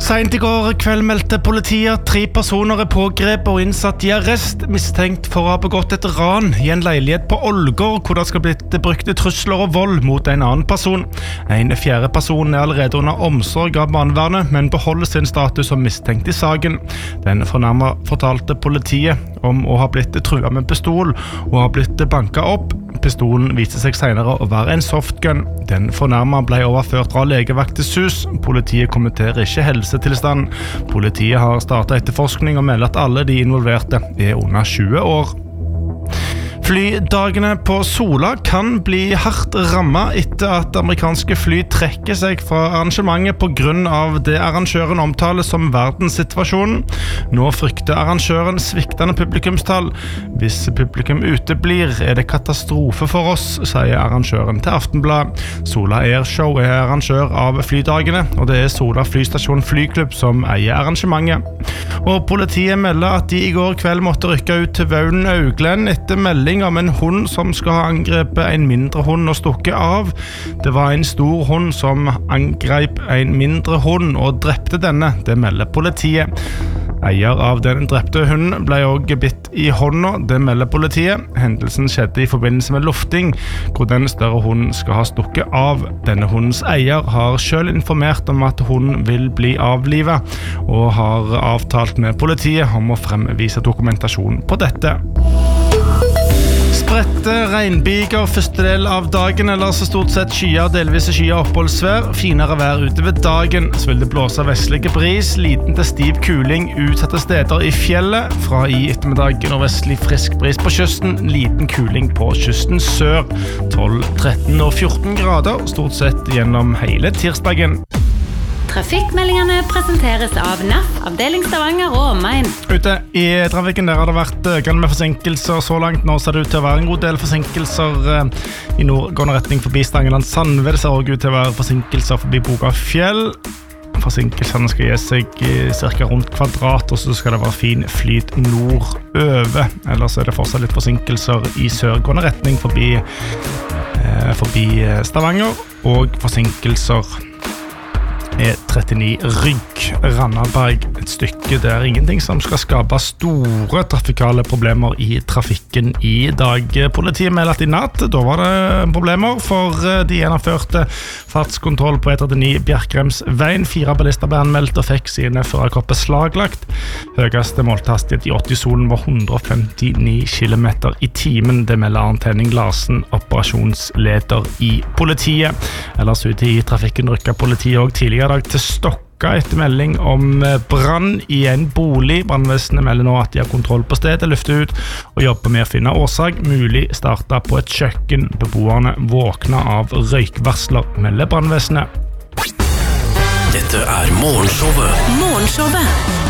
Sent I går kveld meldte politiet 3 personer pågrepet og innsatt I arrest, mistenkt for å ha begått et ran I en leilighet på Ålgård, hvor det skal blitt brukt trusler og vold mot en annen person. En fjerde person allerede under omsorg av barnevernet, men beholder sin status som mistenkt I saken. Den fornærmede fortalte politiet om å ha blitt truet med pistol og ha blitt banket opp. Pistolen viste seg senere å være en softgun. Den fornærmede ble overført fra legevaktes Politiet kommenterer ikke helsetilstand. Politiet har startet etterforskning og melder at alle de involverte under 20 år. Flydagene på Sola kan bli hardt rammet etter at amerikanske fly trekker seg fra arrangementet på grunn av det arrangøren omtaler som verdenssituasjonen. Nå frykter arrangøren sviktende publikumstall. Hvis publikum uteblir, det katastrofe for oss, sier arrangøren til Aftenblad. Sola Airshow arrangør av flydagene, og det Sola Flystasjon Flyklubb som eier arrangementet. Og politiet melder at de I går kveld måtte rykke ut til Vaulen Auglen etter melding om en hund som skal ha angrepet en mindre hund og stukket av. Det var en stor hund som angrep en mindre hund og drepte denne, det melder politiet. Eier av den drepte hunden ble også bitt I hånda, det melder politiet. Hendelsen skjedde I forbindelse med lufting, hvor den større hunden skal ha stukket av. Denne hundens eier har selv informert om at hunden vil bli avlivet, og har avtalt med politiet om å fremvise dokumentasjon på dette. Spredte regnbyger første del av dagen, eller så stort sett skyer, delvis skyer oppholdsvær, finere vær utover dagen. Så vil det blåse vestlige bris, liten til stiv kuling utsatte steder I fjellet. Fra I ettermiddag nordvestlig frisk bris på kysten, liten kuling på kysten sør. 12, 13 og 14 grader, stort sett gjennom hele tirsdagen. Trafikkmeldingene presenteres av NAF, avdeling Stavanger og omegn. Ute I trafikken der har det vært økende med forsinkelser så langt. Nå ser det ut til å være en god del forsinkelser I nordgående retning forbi Stangeland-Sandve. Det ser også ut til å være forsinkelser forbi Bogafjell. Forsinkelsene skal gi seg cirka rundt kvadrat, og så skal det være fin flyt nordover. Ellers det fortsatt litt forsinkelser I sørgående retning forbi Stavanger, og forsinkelser E39 Rygg, Randaberg, et stykke der ingenting som skal skape store trafikale problemer I trafikken I dag. Politiet melder at I natt, da var det problemer, for de gjennomførte fartskontroll på E39 Bjerkremsveien. 4 bilister ble anmeldt og fikk sine førerkopper slaglagt. Høyeste målte hastighet I 80-sonen var 159 km I timen. Det melder Arnt Henning Larsen, operasjonsleder I politiet. Ellers ute I trafikken rykket politiet også tidligere dag til Stokka etter melding om brann I en bolig. Brannvesenet melder nå at de har kontroll på stedet, løfter ut og jobber med å finne årsak. Mulig startet på et kjøkken. Beboerne våkner av røykvarsler, melder brannvesenet. Dette Morgenshowet.